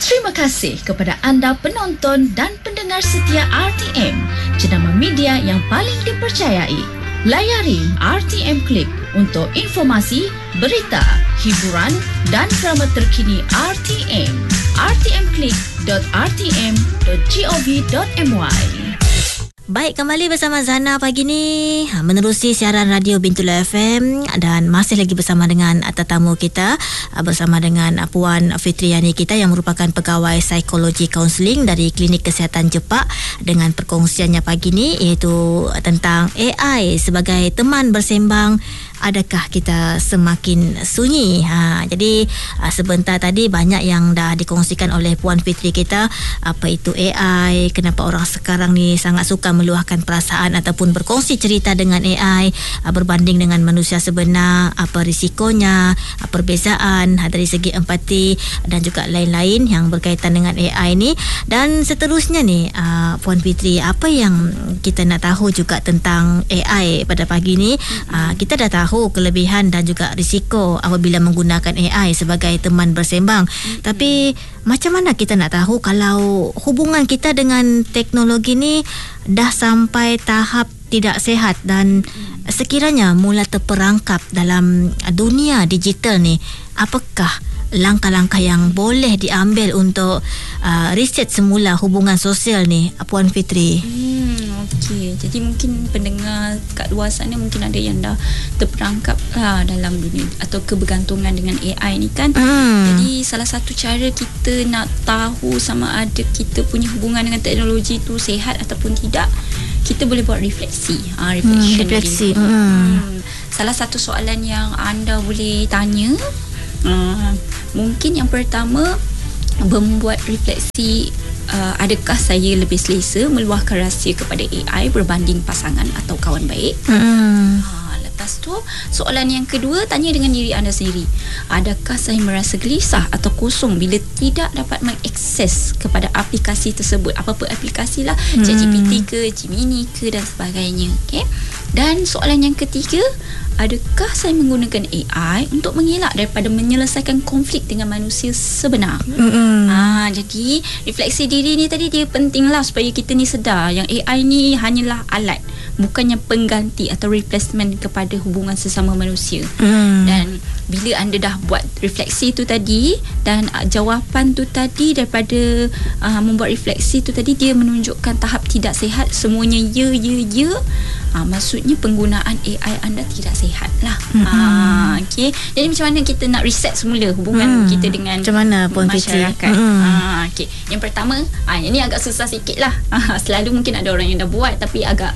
Terima kasih kepada anda penonton dan pendengar setia RTM, jenama media yang paling dipercayai. Layari RTM Click untuk informasi, berita, hiburan dan drama terkini RTM. rtmclick.rtm.gov.my. Baik, kembali bersama Zana pagi ni, menerusi siaran radio Bintul FM dan masih lagi bersama dengan tetamu kita, bersama dengan Puan Fitriani kita yang merupakan pegawai psikologi kaunseling dari Klinik Kesihatan Jepak, dengan perkongsiannya pagi ni iaitu tentang AI sebagai teman bersembang. Adakah kita semakin sunyi? Jadi sebentar tadi banyak yang dah dikongsikan oleh Puan Fitri kita, apa itu AI, kenapa orang sekarang ni sangat suka meluahkan perasaan ataupun berkongsi cerita dengan AI berbanding dengan manusia sebenar, apa risikonya, perbezaan dari segi empati dan juga lain-lain yang berkaitan dengan AI ni. Dan seterusnya ni, Puan Fitri, apa yang kita nak tahu juga tentang AI pada pagi ni? Kita dah tahu kelebihan dan juga risiko apabila menggunakan AI sebagai teman bersembang. Tapi macam mana kita nak tahu kalau hubungan kita dengan teknologi ni dah sampai tahap tidak sehat dan sekiranya mula terperangkap dalam dunia digital ni, apakah langkah-langkah yang boleh diambil untuk reset semula hubungan sosial ni, Puan Fitri? Okey, jadi mungkin pendengar kat luar sana mungkin ada yang dah terperangkap dalam dunia atau kebergantungan dengan AI ni kan. Jadi salah satu cara kita nak tahu sama ada kita punya hubungan dengan teknologi tu sihat ataupun tidak, kita boleh buat refleksi. Refleksi. Salah satu soalan yang anda boleh tanya, mungkin yang pertama, membuat refleksi, adakah saya lebih selesa meluahkan rahsia kepada AI berbanding pasangan atau kawan baik? Lepas tu, soalan yang kedua, tanya dengan diri anda sendiri, adakah saya merasa gelisah atau kosong bila tidak dapat mengakses kepada aplikasi tersebut, apa-apa aplikasi lah, ChatGPT ke, Gemini ke dan sebagainya. Okay? Dan soalan yang ketiga, adakah saya menggunakan AI untuk mengelak daripada menyelesaikan konflik dengan manusia sebenar? Jadi refleksi diri ni tadi dia penting lah supaya kita ni sedar yang AI ni hanyalah alat, bukannya pengganti atau replacement kepada hubungan sesama manusia. Dan bila anda dah buat refleksi tu tadi dan jawapan tu tadi, daripada membuat refleksi tu tadi, dia menunjukkan tahap tidak sihat, semuanya ya, maksudnya penggunaan AI anda tidak sihat lah. Okay. Jadi macam mana kita nak reset semula hubungan kita dengan macam mana, masyarakat? Okay. Yang pertama, ini agak susah sikit lah. Selalu mungkin ada orang yang dah buat tapi agak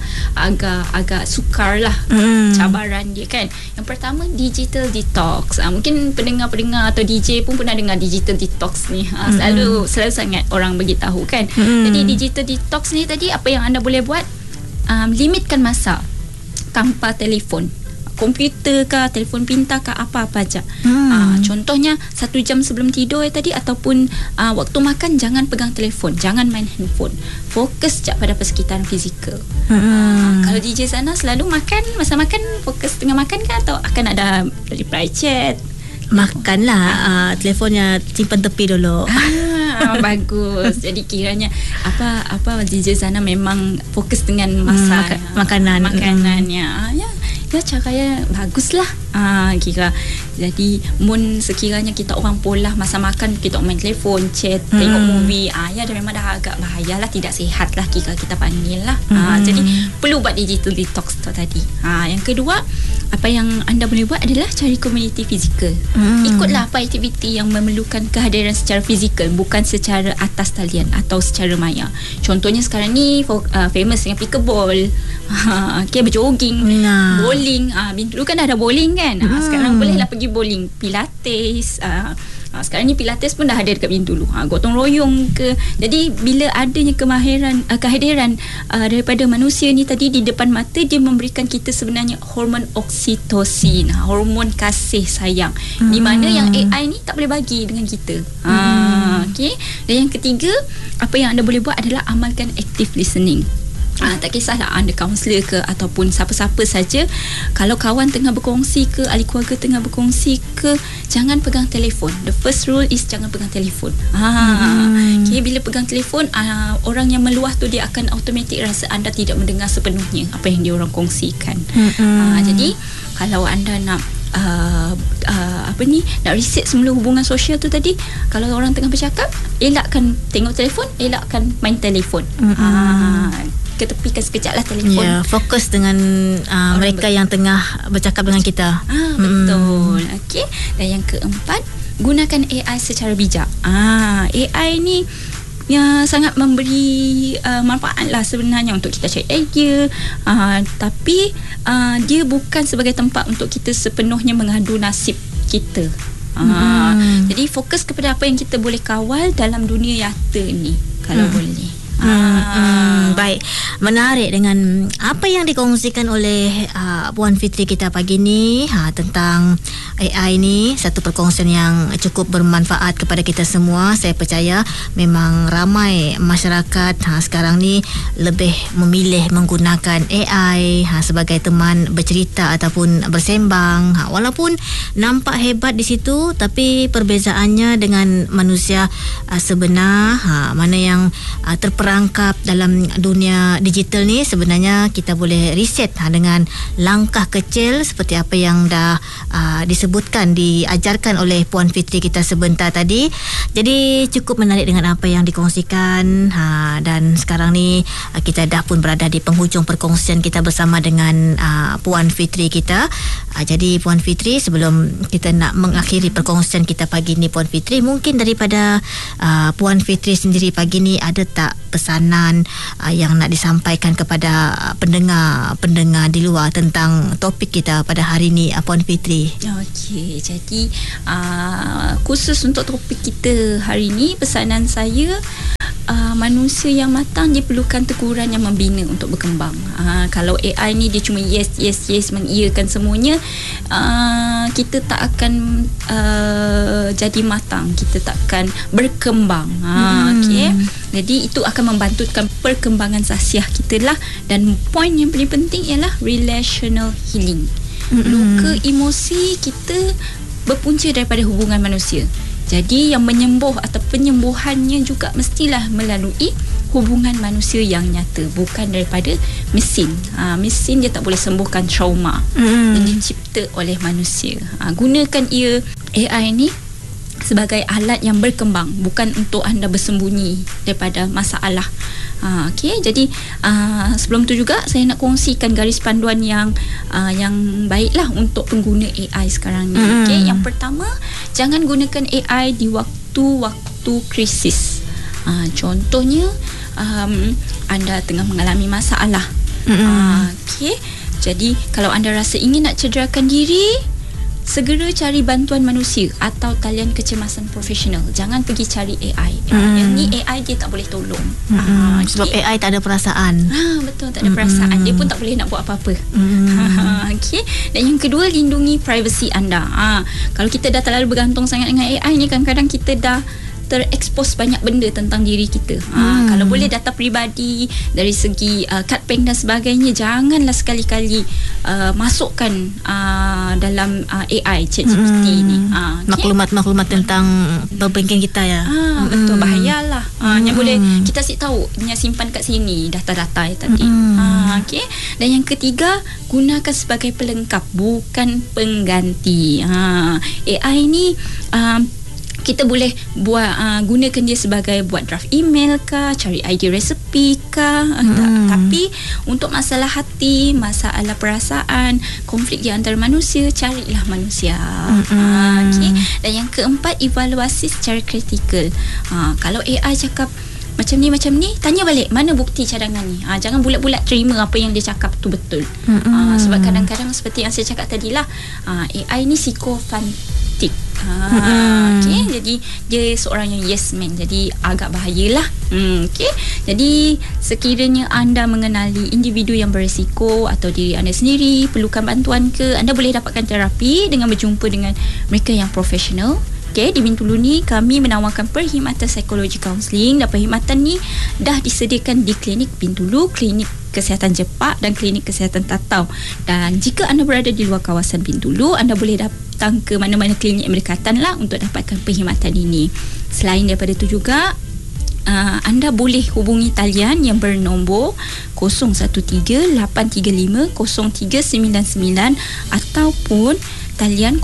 sukar lah cabaran dia kan. Yang pertama, digital detox. Mungkin pendengar-pendengar atau DJ pun pernah dengar digital detox ni. Selalu sangat orang beritahu kan. Jadi digital detox ni tadi, apa yang anda boleh buat, limitkan masa tanpa telefon, komputer ke, telefon pintar ke, apa-apa aja. Contohnya 1 jam sebelum tidur tadi, ataupun waktu makan jangan pegang telefon, jangan main handphone, fokus sekejap pada persekitaran fizikal. Kalau DJ sana selalu makan, masa makan fokus tengah makan kan, atau akan ada reply chat? Makanlah, telefonnya simpan tepi dulu. Bagus. Jadi kiranya apa DJ sana memang fokus dengan masak makanannya. Ya caranya baguslah. Kira jadi mun sekiranya kita orang pola masa makan kita main telefon, chat, tengok movie, ya dah memang dah agak bahayalah, tidak sihat lah kira kita panggil lah. Jadi perlu buat digital detox tu tadi. Yang kedua, apa yang anda boleh buat adalah cari komuniti fizikal. Ikutlah apa aktiviti yang memerlukan kehadiran secara fizikal, bukan secara atas talian atau secara maya. Contohnya sekarang ni famous dengan pickleball, berjogging, bowling. Dulu kan dah ada bowling kan. Sekarang bolehlah pergi bowling, pilates. Sekarang ni pilates pun dah ada dekat pintu dulu. Gotong royong ke. Jadi bila adanya kehadiran daripada manusia ni tadi di depan mata, dia memberikan kita sebenarnya hormon oksitosin, hormon kasih sayang, di mana yang AI ni tak boleh bagi dengan kita. Okay. Dan yang ketiga, apa yang anda boleh buat adalah amalkan active listening. Tak kisahlah anda kaunselor ke ataupun siapa-siapa saja, kalau kawan tengah berkongsi ke, ahli keluarga tengah berkongsi ke, jangan pegang telefon. The first rule is jangan pegang telefon. Okay, bila pegang telefon, orang yang meluah tu dia akan automatik rasa anda tidak mendengar sepenuhnya apa yang dia orang kongsikan. Jadi kalau anda nak nak reset semula hubungan sosial tu tadi, kalau orang tengah bercakap, elakkan tengok telefon, elakkan main telefon. Ketepikan sekejap lah telefon. Fokus dengan mereka yang tengah bercakap dengan kita. Betul. Okey. Dan yang keempat, gunakan AI secara bijak. AI ni sangat memberi manfaat lah sebenarnya untuk kita cari idea, tapi dia bukan sebagai tempat untuk kita sepenuhnya mengadu nasib kita. Jadi fokus kepada apa yang kita boleh kawal dalam dunia nyata ni, kalau boleh. Baik, menarik dengan apa yang dikongsikan oleh Puan Fitri kita pagi ni tentang AI ni. Satu perkongsian yang cukup bermanfaat kepada kita semua. Saya percaya memang ramai masyarakat sekarang ni lebih memilih menggunakan AI sebagai teman bercerita ataupun bersembang. Walaupun nampak hebat di situ, tapi perbezaannya dengan manusia sebenar, mana yang terperangkap dalam dunia digital ni, sebenarnya kita boleh reset dengan langkah kecil seperti apa yang dah disebutkan, diajarkan oleh Puan Fitri kita sebentar tadi. Jadi cukup menarik dengan apa yang dikongsikan, dan sekarang ni kita dah pun berada di penghujung perkongsian kita bersama dengan Puan Fitri kita. Jadi Puan Fitri, sebelum kita nak mengakhiri perkongsian kita pagi ni, Puan Fitri, mungkin daripada Puan Fitri sendiri pagi ni ada tak pesanan yang nak disampaikan kepada pendengar di luar tentang topik kita pada hari ni, Puan Fitri? Okey, jadi khusus untuk topik kita hari ni, pesanan saya, manusia yang matang dia perlukan teguran yang membina untuk berkembang. Kalau AI ni dia cuma yes mengiyakan semuanya, kita tak akan jadi matang, kita tak akan berkembang. Okey, jadi itu akan membantukan perkembangan sahsiah kita lah. Dan poin yang paling penting ialah relational healing. Luka emosi kita berpunca daripada hubungan manusia. Jadi yang menyembuh atau penyembuhannya juga mestilah melalui hubungan manusia yang nyata, bukan daripada mesin. Mesin dia tak boleh sembuhkan trauma yang dicipta oleh manusia. Gunakan AI ni sebagai alat yang berkembang, bukan untuk anda bersembunyi daripada masalah. Okey, jadi sebelum tu juga saya nak kongsikan garis panduan yang baiklah untuk pengguna AI sekarang ni. Okey, yang pertama, jangan gunakan AI di waktu-waktu krisis. Contohnya anda tengah mengalami masalah. Okey, jadi kalau anda rasa ingin nak cederakan diri, segera cari bantuan manusia atau talian kecemasan profesional. Jangan pergi cari AI. Yang ni AI dia tak boleh tolong. Sebab AI tak ada perasaan. Betul, tak ada perasaan. Dia pun tak boleh nak buat apa-apa. Okay. Dan yang kedua, lindungi privasi anda. Kalau kita dah terlalu bergantung sangat dengan AI ni, kadang-kadang kita dah terekspos banyak benda tentang diri kita. Kalau boleh data peribadi dari segi kad bank dan sebagainya, janganlah sekali-kali masukkan dalam AI ChatGPT ni. Maklumat-maklumat tentang perbankan kita ya. Betul, bahayalah. Yang boleh kita tahu punya simpan kat sini data-data tadi. Okay. Dan yang ketiga, gunakan sebagai pelengkap, bukan pengganti. AI ni kita boleh gunakan dia sebagai buat draft email kah, cari idea resepi kah, tapi untuk masalah hati, masalah perasaan, konflik di antara manusia, carilah manusia. Okay. Dan yang keempat, evaluasi secara kritikal. Kalau AI cakap macam ni, tanya balik, mana bukti cadangan ni? Jangan bulat-bulat terima apa yang dia cakap tu betul. Sebab kadang-kadang seperti yang saya cakap tadilah, AI ni psikofantik. Okay, jadi dia seorang yang yes man, jadi agak bahayalah. Okay, jadi sekiranya anda mengenali individu yang berisiko atau diri anda sendiri perlukan bantuan ke, anda boleh dapatkan terapi dengan berjumpa dengan mereka yang profesional. Okay, di Bintulu ni kami menawarkan perkhidmatan psikologi kaunseling, dan perkhidmatan ni dah disediakan di klinik Bintulu, klinik kesihatan Jepak dan klinik kesihatan Tatau. Dan jika anda berada di luar kawasan Bintulu, anda boleh datang ke mana-mana klinik yang berdekatan lah untuk dapatkan perkhidmatan ini. Selain daripada itu juga, anda boleh hubungi talian yang bernombor 013-835-0399 ataupun talian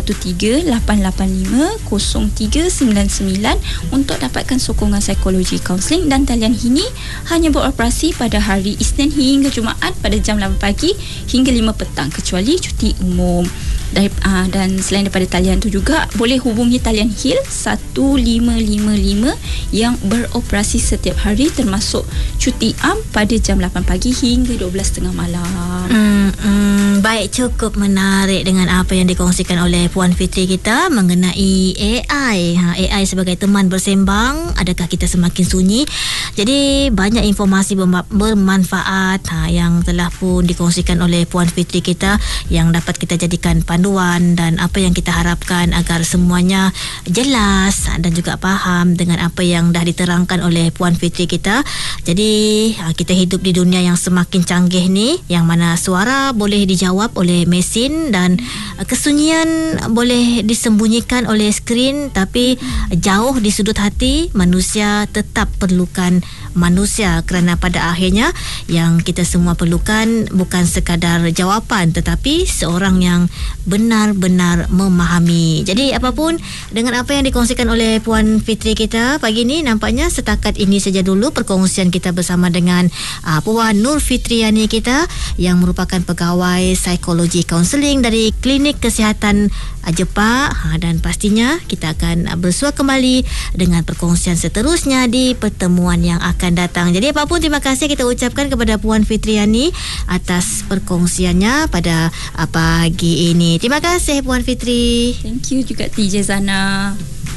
013-885-0399 untuk dapatkan sokongan psikologi kaunseling. Dan talian ini hanya beroperasi pada hari Isnin hingga Jumaat pada jam 8 pagi hingga 5 petang kecuali cuti umum. Dan selain daripada talian tu juga boleh hubungi talian HIL 1555 yang beroperasi setiap hari termasuk cuti am pada jam 8 pagi hingga 12.30 malam. Baik, cukup menarik dengan apa yang dikongsikan oleh Puan Fitri kita mengenai AI. AI sebagai teman bersembang, adakah kita semakin sunyi? Jadi banyak informasi bermanfaat yang telah pun dikongsikan oleh Puan Fitri kita yang dapat kita jadikan panduan, dan apa yang kita harapkan agar semuanya jelas dan juga faham dengan apa yang dah diterangkan oleh Puan Fitri kita. Jadi kita hidup di dunia yang semakin canggih ni, yang mana suara boleh dijawab oleh mesin dan kesunyian boleh disembunyikan oleh skrin, tapi jauh di sudut hati manusia tetap perlukan manusia, kerana pada akhirnya yang kita semua perlukan bukan sekadar jawapan tetapi seorang yang benar-benar memahami. Jadi apapun dengan apa yang dikongsikan oleh Puan Fitri kita pagi ni, nampaknya setakat ini saja dulu perkongsian kita bersama dengan Puan Nur Fitriani kita yang merupakan pegawai psikologi kaunseling dari Klinik Kesihatan Jepak, dan pastinya kita akan bersua kembali dengan perkongsian seterusnya di pertemuan yang akan datang. Jadi apapun, terima kasih kita ucapkan kepada Puan Fitriani atas perkongsiannya pada pagi ini. Terima kasih Puan Fitri. Thank you juga TJ Zana.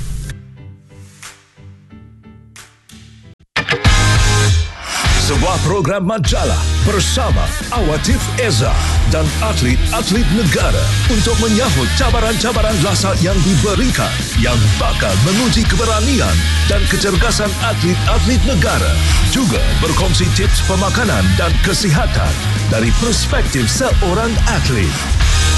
Sebuah program majalah bersama Awatif Eza dan atlet-atlet negara untuk menyahut cabaran-cabaran lasat yang diberikan yang bakal menguji keberanian dan kecergasan atlet-atlet negara. Juga berkongsi tips pemakanan dan kesihatan dari perspektif seorang atlet.